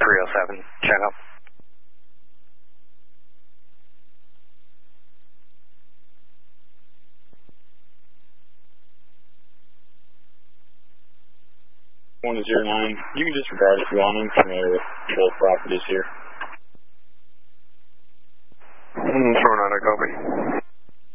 307, check up. One to 09. You can disregard if you want. I'm familiar with both properties here. 4-9, I copy.